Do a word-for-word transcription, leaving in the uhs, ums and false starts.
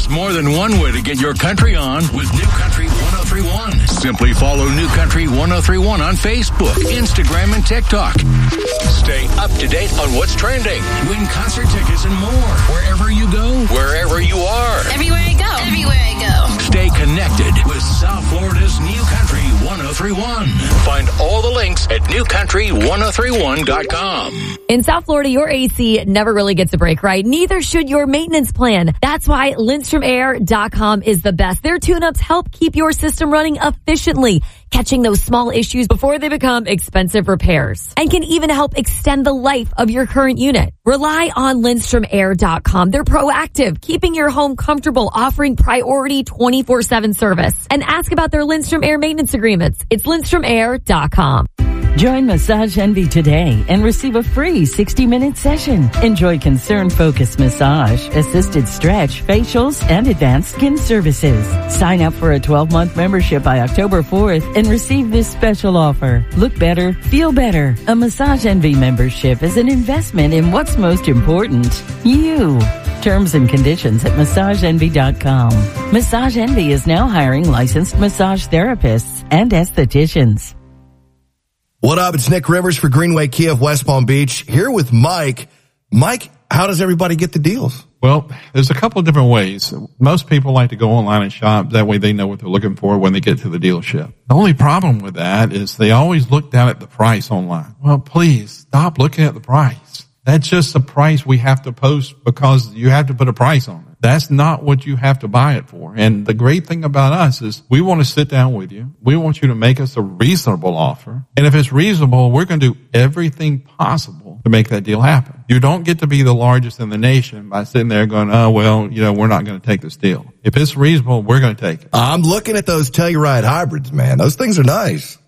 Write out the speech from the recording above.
There's more than one way to get your country on with New Country one oh three point one. Simply follow New Country one oh three point one on Facebook, Instagram, and TikTok. Stay up to date on what's trending. Win concert tickets and more. Wherever you go, wherever you are. Everywhere I go. Everywhere I go. Stay connected with South Florida's New Country one oh three point one. Find all the links at new country one oh three one dot com. In South Florida, your A C never really gets a break, right? Neither should your maintenance plan. That's why Lindstrom Air dot com is the best. Their tune-ups help keep your system running efficiently, catching those small issues before they become expensive repairs, and can even help extend the life of your current unit. Rely on Lindstrom Air dot com. They're proactive, keeping your home comfortable, offering priority twenty-four seven service. And ask about their Lindstrom Air maintenance agreements. It's Lindstrom Air dot com. Join Massage Envy today and receive a free sixty-minute session. Enjoy concern-focused massage, assisted stretch, facials, and advanced skin services. Sign up for a twelve-month membership by October fourth and receive this special offer. Look better, feel better. A Massage Envy membership is an investment in what's most important, you. Terms and conditions at massage envy dot com. Massage Envy is now hiring licensed massage therapists and estheticians. What up? It's Nick Rivers for Greenway Kia of West Palm Beach, here with Mike. Mike, how does everybody get the deals? Well, there's a couple of different ways. Most people like to go online and shop. That way they know what they're looking for when they get to the dealership. The only problem with that is they always look down at the price online. Well, please stop looking at the price. That's just the price we have to post because you have to put a price on it. That's not what you have to buy it for. And the great thing about us is we want to sit down with you. We want you to make us a reasonable offer. And if it's reasonable, we're going to do everything possible to make that deal happen. You don't get to be the largest in the nation by sitting there going, oh, well, you know, we're not going to take this deal. If it's reasonable, we're going to take it. I'm looking at those Telluride hybrids, man. Those things are nice.